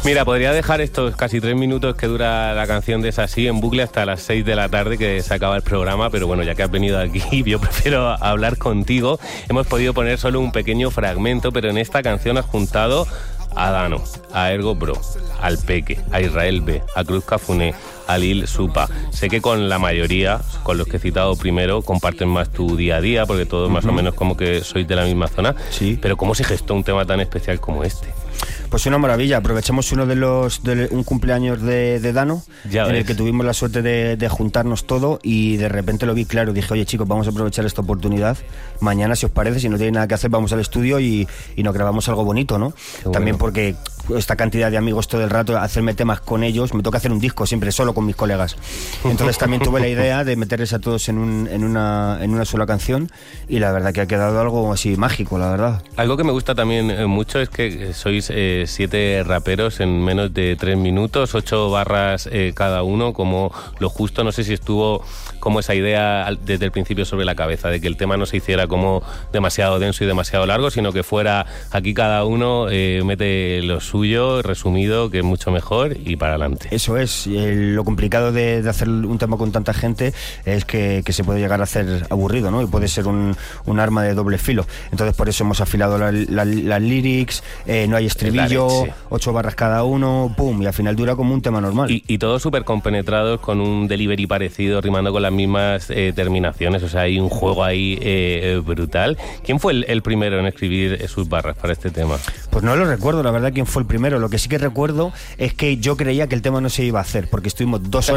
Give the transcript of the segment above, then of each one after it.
Mira, podría dejar estos casi 3 minutos que dura la canción de Sasí en bucle hasta las 6 de la tarde que se acaba el programa, pero bueno, ya que has venido aquí, yo prefiero hablar contigo. Hemos podido poner solo un pequeño fragmento, pero en esta canción has juntado a Dano, a Ergo Bro, al Peque, a Israel B, a Cruz Cafuné, a Lil Supa. Sé que con la mayoría, con los que he citado primero, comparten más tu día a día, porque todos más o menos como que sois de la misma zona. Sí. Pero ¿cómo se gestó un tema tan especial como este? Pues una maravilla. Aprovechamos un cumpleaños de Dano, en el que tuvimos la suerte de juntarnos todo, y de repente lo vi claro. Dije, oye chicos, vamos a aprovechar esta oportunidad. Mañana, si os parece, si no tenéis nada que hacer, vamos al estudio y nos grabamos algo bonito, ¿no? Bueno. También porque esta cantidad de amigos todo el rato, hacerme temas con ellos, me toca hacer un disco siempre solo con mis colegas. Entonces también tuve la idea de meterles a todos en una sola canción, y la verdad que ha quedado algo así mágico, la verdad. Algo que me gusta también mucho es que sois 7 raperos en menos de 3 minutos, 8 barras cada uno, como lo justo. No sé si estuvo como esa idea desde el principio sobre la cabeza, de que el tema no se hiciera como demasiado denso y demasiado largo, sino que fuera aquí cada uno mete lo suyo, resumido, que es mucho mejor, y para adelante. Eso es. Lo complicado de hacer un tema con tanta gente es que se puede llegar a hacer aburrido, ¿no? Y puede ser un arma de doble filo. Entonces por eso hemos afilado las lyrics, no hay estribillo, 8 barras cada uno, pum, y al final dura como un tema normal. Y todos súper compenetrados, con un delivery parecido, rimando con las mismas terminaciones. O sea, hay un juego ahí brutal. ¿Quién fue el primero en escribir sus barras para este tema? Pues no lo recuerdo, la verdad, quién fue el primero. Lo que sí que recuerdo es que yo creía que el tema no se iba a hacer, porque estuvimos 2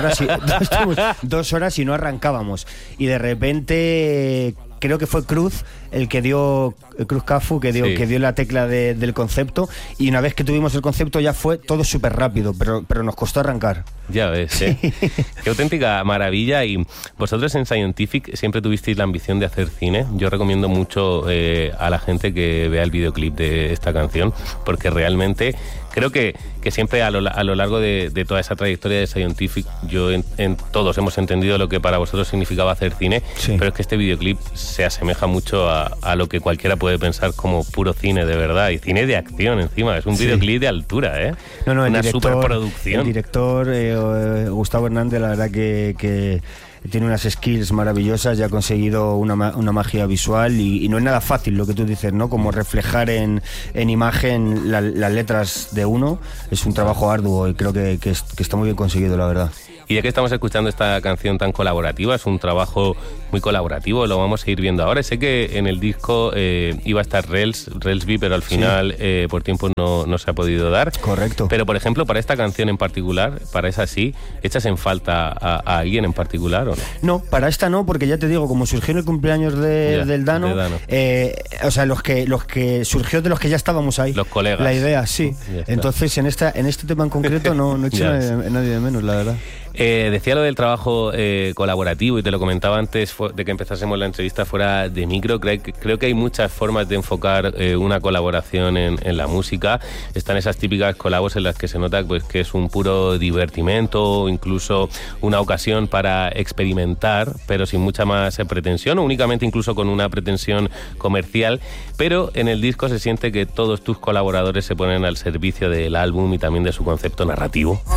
horas y no arrancábamos. Y de repente creo que fue Cruz Cruz Cafu que dio la tecla del concepto, y una vez que tuvimos el concepto ya fue todo súper rápido, pero nos costó arrancar. Ya ves, ¿eh? Qué auténtica maravilla. Y vosotros en Scientific siempre tuvisteis la ambición de hacer cine. Yo recomiendo mucho a la gente que vea el videoclip de esta canción, porque realmente creo que siempre a lo largo de toda esa trayectoria de Scientific, yo en todos hemos entendido lo que para vosotros significaba hacer cine, sí. Pero es que este videoclip se asemeja mucho a lo que cualquiera puede pensar como puro cine de verdad, y cine de acción encima. Es un videoclip de altura, ¿eh? No, una superproducción. El director Gustavo Hernández, la verdad que tiene unas skills maravillosas, ya ha conseguido una magia visual, y no es nada fácil lo que tú dices, ¿no? Como reflejar en imagen las letras de uno. Es un trabajo arduo, y creo que está muy bien conseguido, la verdad. Y ya que estamos escuchando esta canción tan colaborativa, es un trabajo muy colaborativo, lo vamos a ir viendo ahora. Sé que en el disco iba a estar Relsby, pero al final por tiempo no se ha podido dar. Correcto. Pero por ejemplo, para esta canción en particular, para esa sí, ¿echas en falta a alguien en particular o no? No, para esta no, porque ya te digo, como surgió en el cumpleaños del Dano, o sea, los que surgió de los que ya estábamos ahí. Los colegas. La idea, sí. Entonces, en este tema en concreto no echo a nadie de menos, la verdad. Decía lo del trabajo colaborativo, y te lo comentaba antes de que empezásemos la entrevista fuera de micro. Creo que hay muchas formas de enfocar una colaboración en la música. Están esas típicas colabos en las que se nota pues que es un puro divertimento, o incluso una ocasión para experimentar, pero sin mucha más pretensión, o únicamente incluso con una pretensión comercial. Pero en el disco se siente que todos tus colaboradores se ponen al servicio del álbum y también de su concepto narrativo.